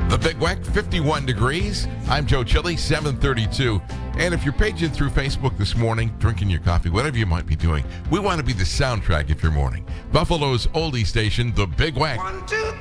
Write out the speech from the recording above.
The Big Weck, 51 degrees. I'm Joe Chili, 732. And if you're paging through Facebook this morning, drinking your coffee, whatever you might be doing, we want to be the soundtrack of your morning. Buffalo's oldie station, The Big Weck. 1, 2,